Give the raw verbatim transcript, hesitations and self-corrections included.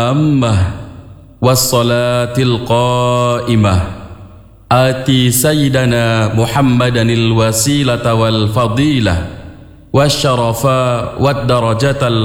التامة والصلاة القائمة آتي سيدنا محمدا الوسيلة والفضيلة والشرف والدرجة